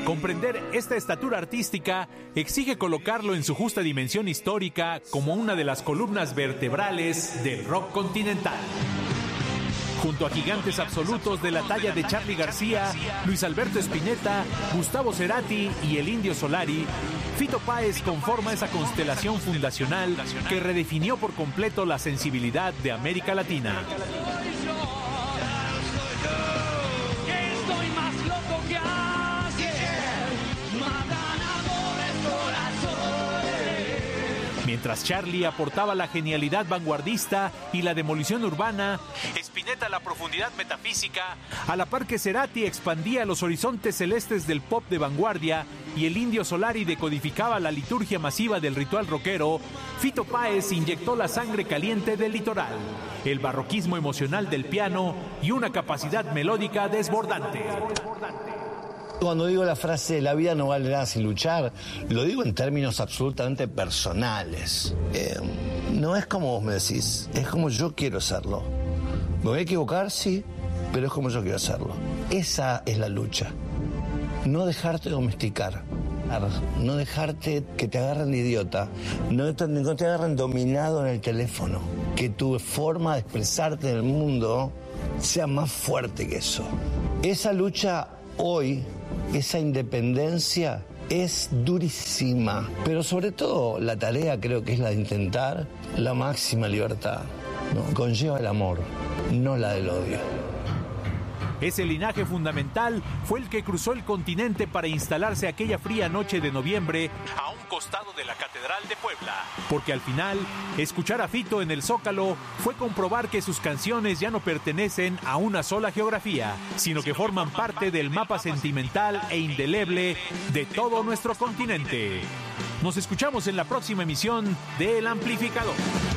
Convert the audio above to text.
Comprender esta estatura artística exige colocarlo en su justa dimensión histórica como una de las columnas vertebrales del rock continental. Junto a gigantes absolutos de la talla de Charly García, Luis Alberto Spinetta, Gustavo Cerati y el Indio Solari, Fito Páez conforma esa constelación fundacional que redefinió por completo la sensibilidad de América Latina. Mientras Charly aportaba la genialidad vanguardista y la demolición urbana, Spinetta la profundidad metafísica, a la par que Cerati expandía los horizontes celestes del pop de vanguardia y el Indio Solari decodificaba la liturgia masiva del ritual rockero, Fito Páez inyectó la sangre caliente del litoral, el barroquismo emocional del piano y una capacidad melódica desbordante. Cuando digo la frase "la vida no vale nada sin luchar", lo digo en términos absolutamente personales. No es como vos me decís, es como yo quiero hacerlo. Me voy a equivocar, sí, pero es como yo quiero hacerlo. Esa es la lucha. No dejarte domesticar, no dejarte que te agarren de idiota, no te agarren dominado en el teléfono, que tu forma de expresarte en el mundo sea más fuerte que eso. Esa lucha hoy, esa independencia es durísima, pero sobre todo la tarea creo que es la de intentar la máxima libertad, ¿no? Conlleva el amor, no la del odio. Ese linaje fundamental fue el que cruzó el continente para instalarse aquella fría noche de noviembre a un costado de la Catedral de Puebla. Porque al final, escuchar a Fito en el Zócalo fue comprobar que sus canciones ya no pertenecen a una sola geografía, sino que forman parte del mapa sentimental e indeleble de todo nuestro continente. Nos escuchamos en la próxima emisión de El Amplificador.